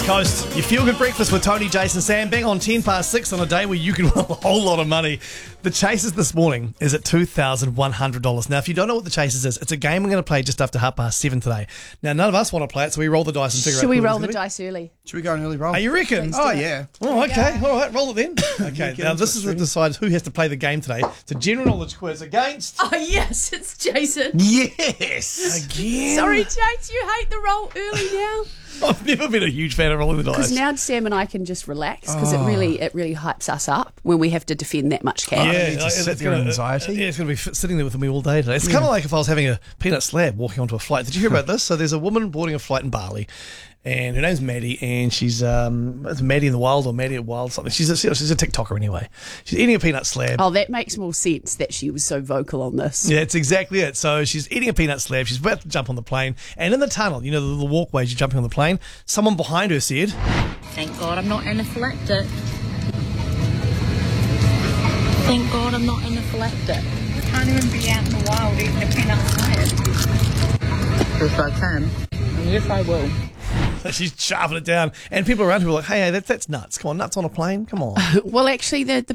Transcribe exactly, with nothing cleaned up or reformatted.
Sunshine Coast. Your feel-good breakfast with Tony, Jason, Sam. Bang on ten past six on a day where you can win a whole lot of money. The Chasers this morning is at two thousand one hundred dollars. Now, if you don't know what the Chasers is, it's a game we're going to play just after half past seven today. Now, none of us want to play it, so we roll the dice and figure Should out we who roll it's the gonna dice early? Should we go an early roll? be. Oh, you reckon? Oh, yeah. Oh, okay. All right, roll it then. Okay, get now into this it, is what Srini. decides who has to play the game today. It's a general knowledge quiz against... Oh, yes, it's Jason. Yes! Again? Sorry, Jace, you hate the roll early now. I've never been a huge fan of rolling the Because dice. now Sam and I can just relax because it really it really hypes us up when we have to defend that much cash. Yeah. need to like, sit it's there in gonna- anxiety. Yeah, it's going to be f- sitting there with me all day today. It's kind of like if I was having a peanut slab walking onto a flight. Did you hear about this? So there's a woman boarding a flight in Bali, and her name's Maddie, and she's um, it's Maddie in the Wild or Maddie at Wild something. She's a, she's a TikToker anyway. She's eating a peanut slab. Oh, that makes more sense that she was so vocal on this. Yeah, it's exactly it. So she's eating a peanut slab. She's about to jump on the plane, and in the tunnel, you know, the, the walkways you're jumping on the plane. Someone behind her said, Thank God I'm not anaphylactic. Thank God I'm not anaphylactic. I can't even be out in the wild eating a peanut slab. If I can. And yes, I will. she's sharpening it down, and people around her were like, "Hey, hey, that's that's nuts! Come on, nuts on a plane! Come on!" Well, actually, the, the